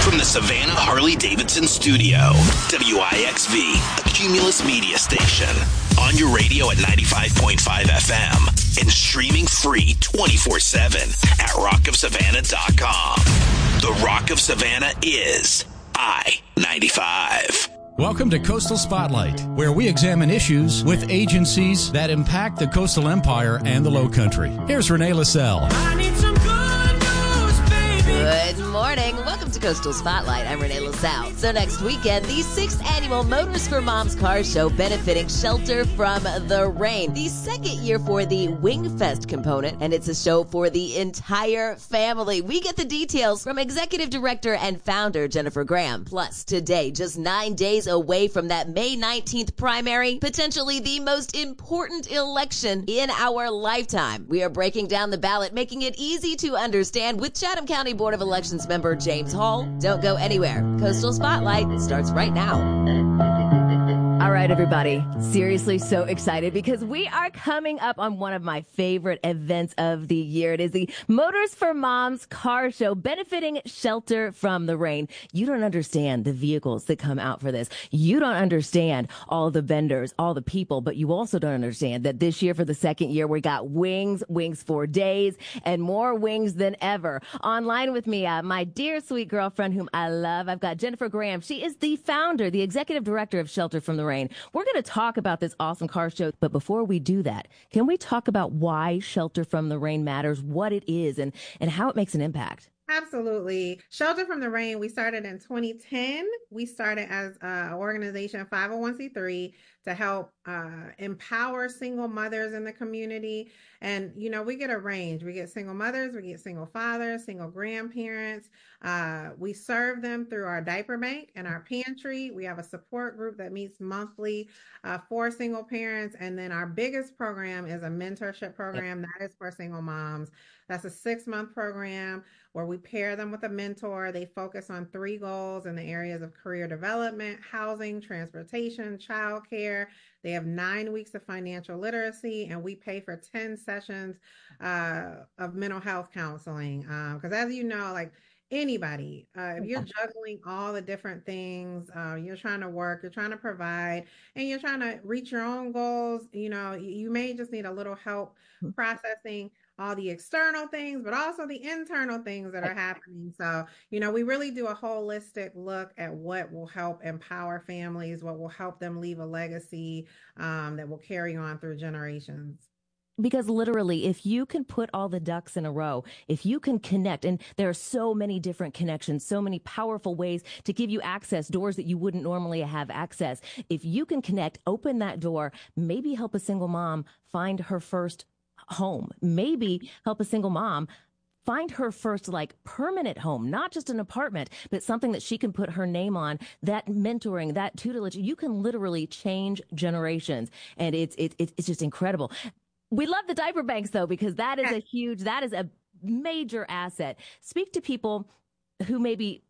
From the Savannah Harley-Davidson studio, WIXV, a Cumulus media station. On your radio at 95.5 FM and streaming free 24/7 at rockofsavannah.com. The Rock of Savannah is I-95. Welcome to Coastal Spotlight, where we examine issues with agencies that impact the coastal empire and the Low Country. Here's Renee LaSalle. I need some good news, baby. Good morning. Welcome to Coastal Spotlight. I'm Renee LaSalle. So next weekend, the 6th annual Motors for Moms car show benefiting Shelter from the Rain. The second year for the Wingfest component, and it's a show for the entire family. We get the details from Executive Director and Founder Jennifer Graham. Plus, today, just 9 days away from that May 19th primary, potentially the most important election in our lifetime. We are breaking down the ballot, making it easy to understand with Chatham County Board of Elections member James Hall. Don't go anywhere. Coastal Spotlight starts right now. All right, everybody. Seriously, so excited because we are coming up on one of my favorite events of the year. It is the Motors for Moms car show benefiting Shelter from the Rain. You don't understand the vehicles that come out for this. You don't understand all the vendors, all the people, but you also don't understand that this year for the second year, we got wings for days, and more wings than ever. Online with me, my dear sweet girlfriend whom I love. I've got Jennifer Graham. She is the founder, the executive director of Shelter from the Rain. We're going to talk about this awesome car show, but before we do that, can we talk about why Shelter from the Rain matters, what it is, and how it makes an impact? Absolutely. Shelter from the Rain, we started in 2010. We started as an organization, 501c3, to help empower single mothers in the community. And, you know, we get a range. We get single mothers, we get single fathers, single grandparents. We serve them through our diaper bank and our pantry. We have a support group that meets monthly for single parents. And then our biggest program is a mentorship program that is for single moms. That's a 6-month program where we pair them with a mentor. They focus on 3 goals in the areas of career development, housing, transportation, childcare. They have 9 weeks of financial literacy, and we pay for 10 sessions of mental health counseling. Because as you know, like anybody, if you're juggling all the different things, you're trying to work, you're trying to provide, and you're trying to reach your own goals, you know, you may just need a little help processing all the external things, but also the internal things that are happening. So, you know, we really do a holistic look at what will help empower families, what will help them leave a legacy that will carry on through generations. Because literally, if you can put all the ducks in a row, if you can connect, and there are so many different connections, so many powerful ways to give you access, doors that you wouldn't normally have access. If you can connect, open that door, maybe help a single mom find her first home, maybe help a single mom find her first like permanent home, not just an apartment, but something that she can put her name on. That mentoring, that tutelage, you can literally change generations. And it's just incredible. We love the diaper banks though, because that is that is a major asset. Speak to people who maybe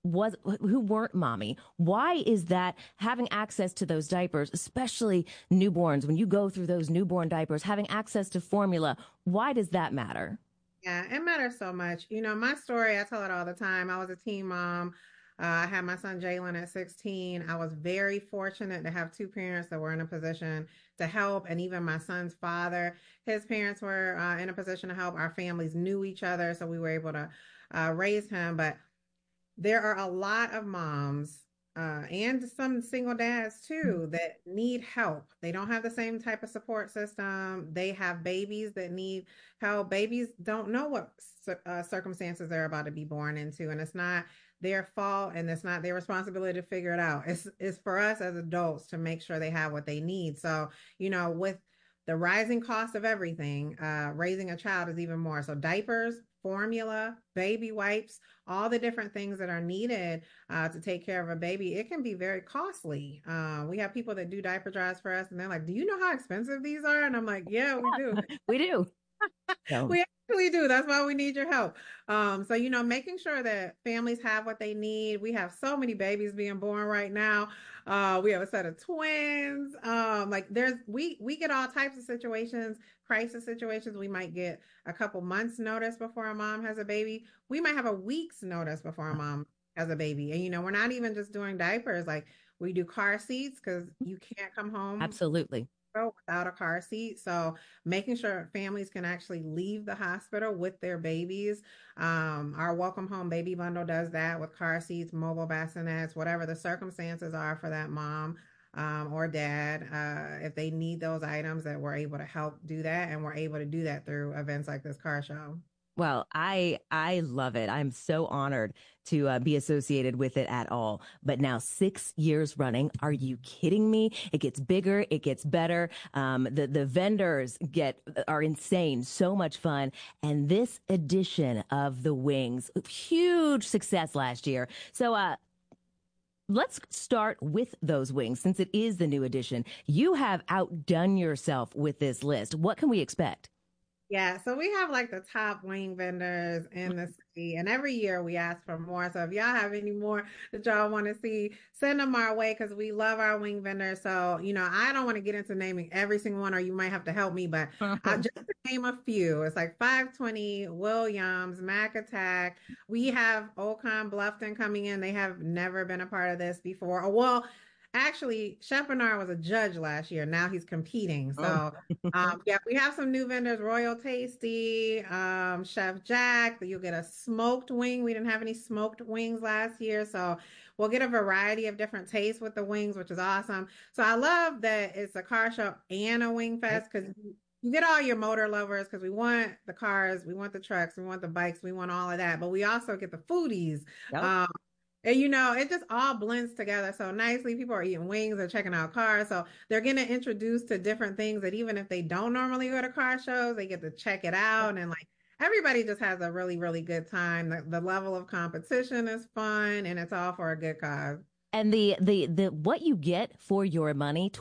who weren't mommy. Why is that having access to those diapers, especially newborns, when you go through those newborn diapers, having access to formula, why does that matter? Yeah, it matters so much. You know, my story, I tell it all the time. I was a teen mom. I had my son Jalen at 16. I was very fortunate to have 2 parents that were in a position to help. And even my son's father, his parents were in a position to help. Our families knew each other, so we were able to raise him. But there are a lot of moms and some single dads too that need help. They don't have the same type of support system. They have babies that need help. Babies don't know what circumstances they're about to be born into, and it's not their fault, and it's not their responsibility to figure it out. It's for us as adults to make sure they have what they need. So, you know, with the rising cost of everything, raising a child is even more. So diapers, formula, baby wipes, all the different things that are needed to take care of a baby, it can be very costly. We have people that do diaper drives for us, and they're like, do you know how expensive these are? And I'm like, yeah, we do. We do. We actually do. That's why we need your help. So, you know, making sure that families have what they need. We have so many babies being born right now. We have a set of twins. We get all types of situations, crisis situations. We might get a couple months notice before a mom has a baby. We might have a week's notice before a mom as a baby. And, we're not even just doing diapers. Like we do car seats because you can't come home Absolutely. without a car seat. So making sure families can actually leave the hospital with their babies. Our Welcome Home Baby Bundle does that with car seats, mobile bassinets, whatever the circumstances are for that mom. Or dad, if they need those items, that we're able to help do that, and we're able to do that through events like this car show. Well, I love it. I'm so honored to be associated with it at all. But now 6 years running, are you kidding me? It gets bigger, it gets better. The vendors are insane, so much fun. And this edition of the Wings, huge success last year. So let's start with those wings, since it is the new edition. You have outdone yourself with this list. What can we expect? Yeah, so we have like the top wing vendors in the city, and every year we ask for more. So if y'all have any more that y'all want to see, send them our way because we love our wing vendors. So, I don't want to get into naming every single one, or you might have to help me, but just to name a few, it's like 520, Williams, Mac Attack. We have Ocon Bluffton coming in. They have never been a part of this before. Oh, well, actually, Chef Bernard was a judge last year. Now he's competing. So, yeah, we have some new vendors, Royal Tasty, Chef Jack. You'll get a smoked wing. We didn't have any smoked wings last year. So we'll get a variety of different tastes with the wings, which is awesome. So I love that it's a car show and a wing fest because you get all your motor lovers because we want the cars, we want the trucks, we want the bikes, we want all of that. But we also get the foodies. Yep. And it just all blends together so nicely. People are eating wings or checking out cars. So they're getting introduced to different things that even if they don't normally go to car shows, they get to check it out. And like everybody just has a really, really good time. The level of competition is fun and it's all for a good cause. And the what you get for your money,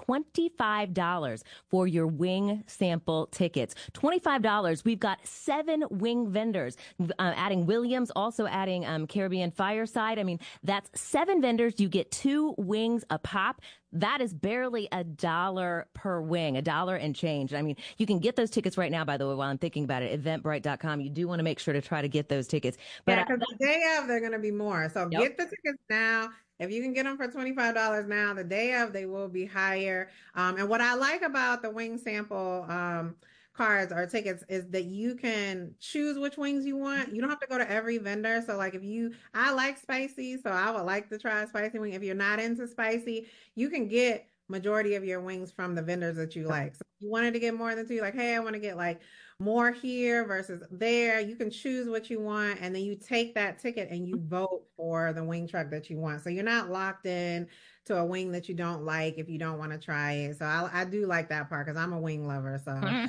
$25 for your wing sample tickets. $25. We've got 7 wing vendors, adding Williams, also adding Caribbean Fireside. I mean, that's 7 vendors. You get 2 wings a pop. That is barely $1 per wing, $1 and change. I mean, you can get those tickets right now, by the way, while I'm thinking about it, eventbrite.com. You do want to make sure to try to get those tickets. But yeah, because the day of, they're going to be more. So yep. Get the tickets now. If you can get them for $25 now, the day of, they will be higher. And what I like about the wing sample cards or tickets is that you can choose which wings you want. You don't have to go to every vendor. So like I like spicy, so I would like to try a spicy wing. If you're not into spicy, you can get majority of your wings from the vendors that you like. So if you wanted to get more than 2, like, hey, I want to get like more here versus there. You can choose what you want, and then you take that ticket and you vote for the wing truck that you want. So you're not locked in to a wing that you don't like if you don't want to try it. So I do like that part because I'm a wing lover.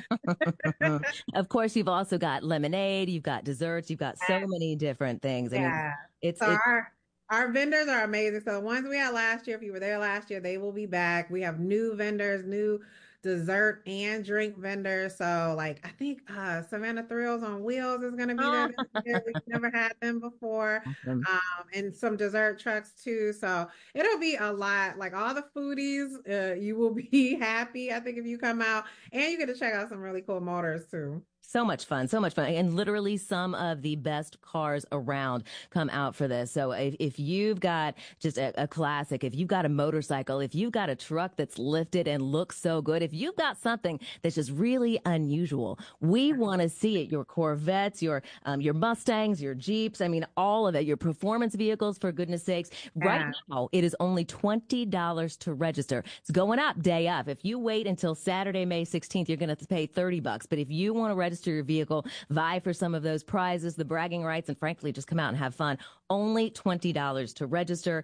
So of course, you've also got lemonade, you've got desserts, you've got so many different things. I mean, it's our vendors are amazing. So the ones we had last year, if you were there last year, they will be back. We have new vendors, new dessert and drink vendors. So like I think Savannah Thrills on Wheels is going to be there this year. We've never had them before. awesome. And some dessert trucks too. So it'll be a lot. Like all the foodies, you will be happy, I think, if you come out, and you get to check out some really cool motors too. So much fun, so much fun. And literally some of the best cars around come out for this. So if you've got just a classic, if you've got a motorcycle, if you've got a truck that's lifted and looks so good, if you've got something that's just really unusual, we want to see it. Your Corvettes, your Mustangs, your Jeeps, I mean, all of it, your performance vehicles, for goodness sakes. Right now, it is only $20 to register. It's going up day of. If you wait until Saturday, May 16th, you're going to pay $30. But if you want to register your vehicle, vie for some of those prizes, the bragging rights, and frankly, just come out and have fun. Only $20 to register.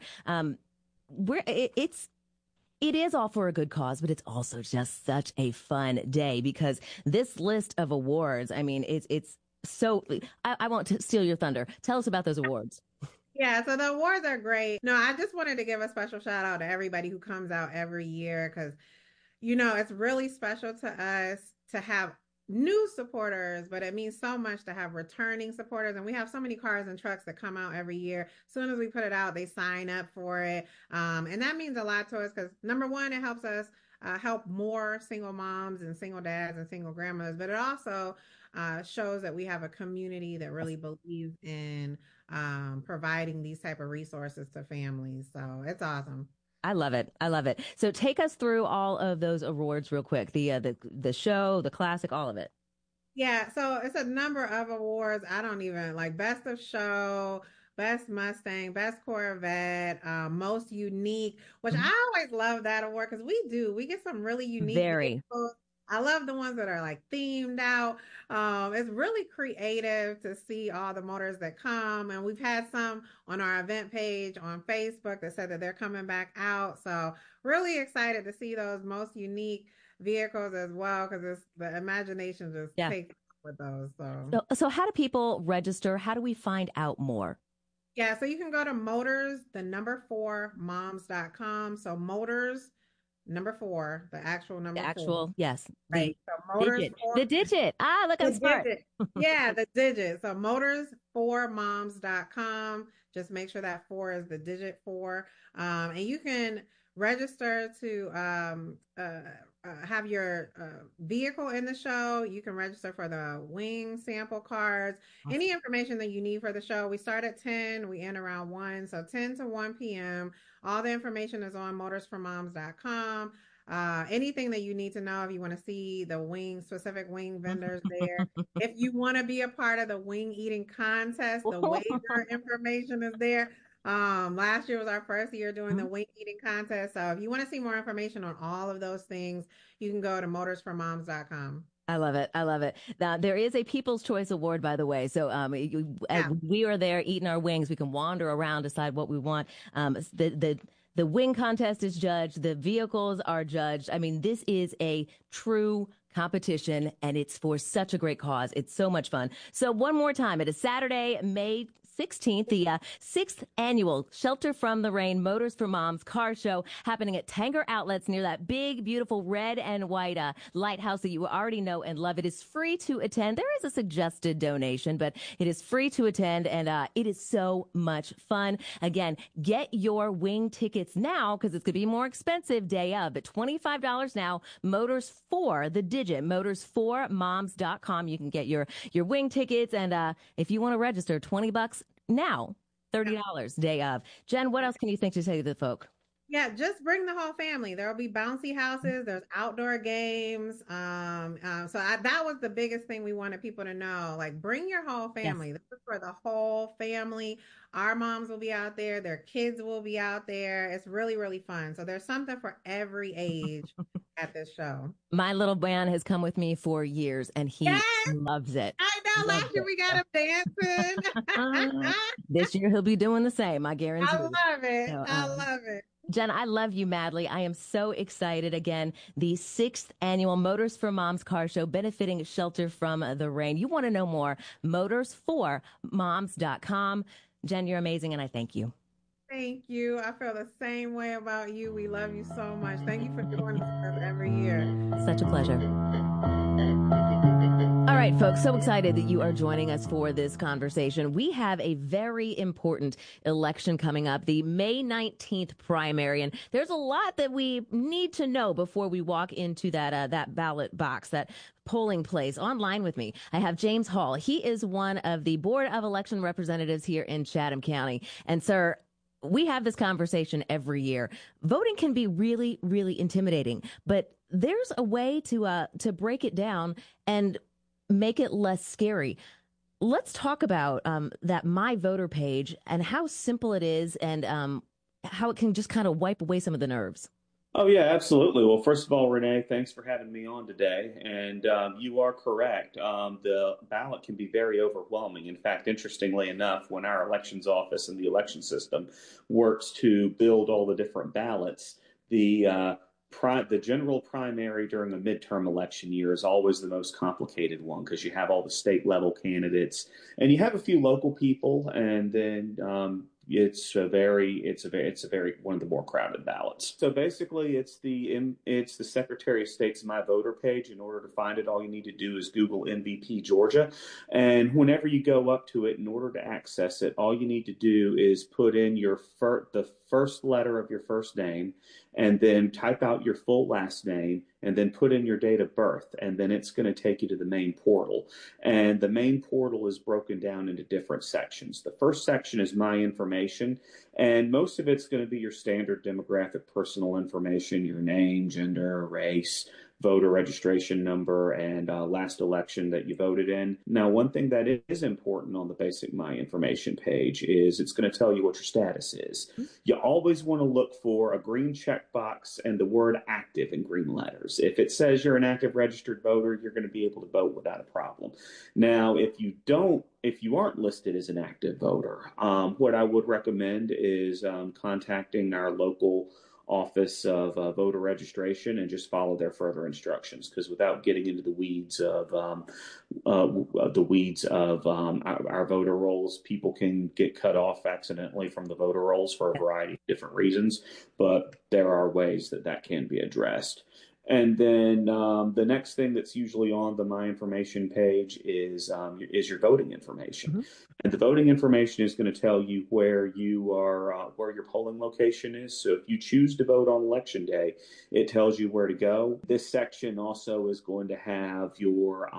It is all for a good cause, but it's also just such a fun day because this list of awards, I mean, it's so, I won't steal your thunder. Tell us about those awards. Yeah, so the awards are great. No, I just wanted to give a special shout out to everybody who comes out every year because, it's really special to us to have new supporters, but it means so much to have returning supporters. And we have so many cars and trucks that come out every year. As soon as we put it out, they sign up for it. And that means a lot to us because number one, it helps us help more single moms and single dads and single grandmothers, but it also shows that we have a community that really believes in providing these type of resources to families. So it's awesome. I love it. I love it. So take us through all of those awards real quick. The show, the classic, all of it. Yeah, so it's a number of awards. I don't even like best of show, best Mustang, best Corvette, most unique, which Mhm. I always love that award because we get some really unique Very. vehicles. I love the ones that are like themed out. It's really creative to see all the motors that come, and we've had some on our event page on Facebook that said that they're coming back out. So really excited to see those most unique vehicles as well because it's the imagination just Yeah. takes with those. So So how do people register? How do we find out more? yeah, so you can go to motors, the number 4moms.com. So motors, number 4, the actual The number 4. actual, yes, the Right. So motors digit. for The digit. Ah, look, I'm the smart. digit. Yeah, the digit. So motors4moms.com. Just make sure that 4 is the digit 4. And you can register to have your vehicle in the show. You can register for the wing sample cards, any information that you need for the show. We start at 10, we end around 1. So 10 to 1 p.m. All the information is on motorsformoms.com. Anything that you need to know if you want to see the specific wing vendors there. If you want to be a part of the wing eating contest, the wager information is there. Last year was our first year doing the wing eating contest. So if you want to see more information on all of those things, you can go to motorsformoms.com. I love it. I love it. Now, there is a People's Choice Award, by the way. So Yeah. we are there eating our wings. We can wander around, decide what we want. The wing contest is judged. The vehicles are judged. I mean, this is a true competition, and it's for such a great cause. It's so much fun. So one more time, it is Saturday, May 16th, the 6th annual Shelter from the Rain Motors for Moms car show happening at Tanger Outlets near that big, beautiful red and white lighthouse that you already know and love. It is free to attend. There is a suggested donation, but it is free to attend, and it is so much fun. Again, get your wing tickets now because it's going to be more expensive day of, but $25 now. Motors for the digit, motors4moms.com. You can get your wing tickets, and if you want to register, $20 now, $30 day of. Jen, what else can you think to say to the folk? Yeah, just bring the whole family. There will be bouncy houses. There's outdoor games. That was the biggest thing we wanted people to know. Like, bring your whole family. This is for the whole family. Our moms will be out there. Their kids will be out there. It's really, really fun. So there's something for every age at this show. My little man has come with me for years, and he Yes! loves it. I know. Last year we got him dancing. This year he'll be doing the same, I guarantee. I love it. So, I love it. Jen, I love you madly. I am so excited. Again, the 6th annual Motors for Moms car show benefiting Shelter from the Rain. You want to know more? Motors4moms.com. Jen, you're amazing, and I thank you. Thank you. I feel the same way about you. We love you so much. Thank you for doing this with us every year. Such a pleasure. All right, folks, so excited that you are joining us for this conversation. We have a very important election coming up, the May 19th primary, and there's a lot that we need to know before we walk into that ballot box, that polling place. Online with me, I have James Hall. He is one of the Board of Election Representatives here in Chatham County. And, sir, we have this conversation every year. Voting can be really, really intimidating, but there's a way to break it down and make it less scary. Let's talk about that My Voter page and how simple it is and how it can just kind of wipe away some of the nerves. Oh, yeah, absolutely. Well, first of all, Renee, thanks for having me on today. And you are correct. The ballot can be very overwhelming. In fact, interestingly enough, when our elections office and the election system works to build all the different ballots, the general primary during a midterm election year is always the most complicated one because you have all the state level candidates and you have a few local people, and then it's a very one of the more crowded ballots. So basically, it's the Secretary of State's My Voter page. In order to find it, all you need to do is Google MVP Georgia, and whenever you go up to it, in order to access it, all you need to do is put in the first letter of your first name, and then type out your full last name, and then put in your date of birth, and then it's going to take you to the main portal. And the main portal is broken down into different sections. The first section is My Information, and most of it's going to be your standard demographic personal information, your name, gender, race, voter registration number, and last election that you voted in. Now, one thing that is important on the basic My Information page is it's going to tell you what your status is. You always want to look for a green checkbox and the word active in green letters. If it says you're an active registered voter, you're going to be able to vote without a problem. Now, if you aren't listed as an active voter, what I would recommend is contacting our local office of voter registration and just follow their further instructions, because without getting into the weeds of our voter rolls, people can get cut off accidentally from the voter rolls for a variety of different reasons, but there are ways that can be addressed. And then the next thing that's usually on the My Information page is your voting information. Mm-hmm. And the voting information is going to tell you where you are, where your polling location is. So if you choose to vote on election day, it tells you where to go. This section also is going to have your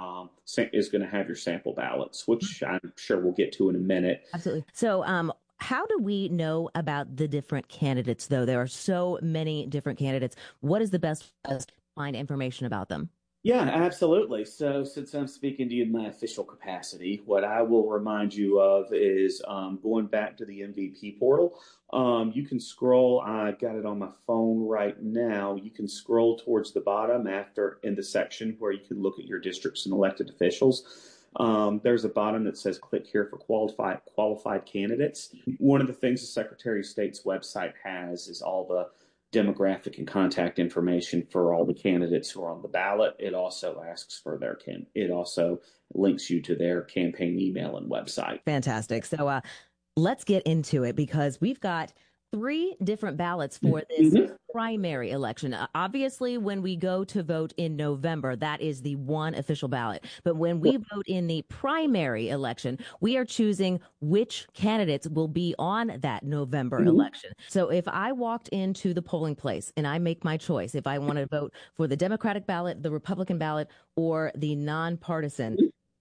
sample ballots, which I'm sure we'll get to in a minute. Absolutely. So, how do we know about the different candidates, though? There are so many different candidates. What is the best way to find information about them? Yeah, absolutely. So since I'm speaking to you in my official capacity, what I will remind you of is going back to the MVP portal. You can scroll. I got it on my phone right now. You can scroll towards the bottom in the section where you can look at your districts and elected officials. There's a bottom that says click here for qualified candidates. One of the things the Secretary of State's website has is all the demographic and contact information for all the candidates who are on the ballot. It also asks for it also links you to their campaign email and website. Fantastic. So let's get into it, because we've got 3 different ballots for this primary election. Obviously, when we go to vote in November, that is the one official ballot. But when we vote in the primary election, we are choosing which candidates will be on that November election. So if I walked into the polling place and I make my choice, if I want to vote for the Democratic ballot, the Republican ballot, or the nonpartisan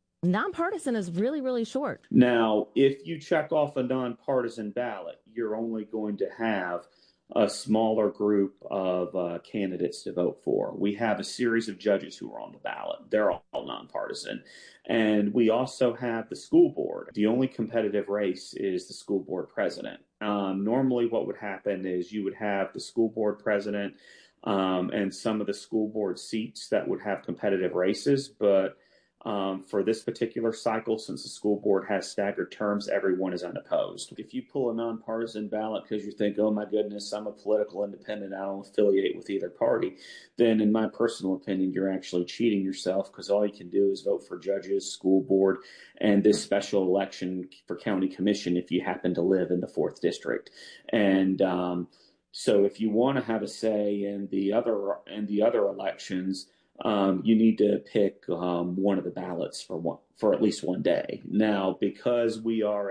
is really, really short. Now, if you check off a nonpartisan ballot, you're only going to have a smaller group of candidates to vote for. We have a series of judges who are on the ballot. They're all nonpartisan. And we also have the school board. The only competitive race is the school board president. Normally what would happen is you would have the school board president and some of the school board seats that would have competitive races, but for this particular cycle, since the school board has staggered terms, everyone is unopposed. If you pull a nonpartisan ballot because you think, oh my goodness, I'm a political independent, I don't affiliate with either party, then in my personal opinion, you're actually cheating yourself, because all you can do is vote for judges, school board, and this special election for county commission if you happen to live in the 4th district. And so if you want to have a say in the other elections, you need to pick one of the ballots for at least one day. Now, because we are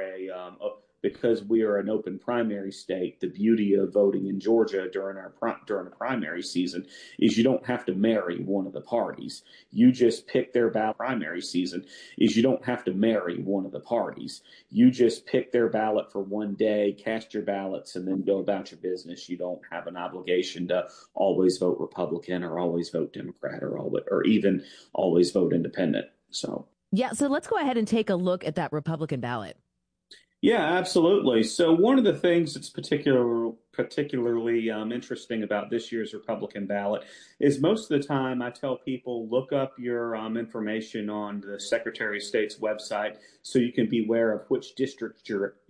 an open primary state, the beauty of voting in Georgia during a primary season is you don't have to marry one of the parties. You just pick their ballot. Primary season is you don't have to marry one of the parties. You just pick their ballot for one day, cast your ballots, and then go about your business. You don't have an obligation to always vote Republican or always vote Democrat or even always vote independent. So let's go ahead and take a look at that Republican ballot. Yeah, absolutely. So one of the things that's particularly interesting about this year's Republican ballot is most of the time I tell people, look up your information on the Secretary of State's website so you can be aware of which district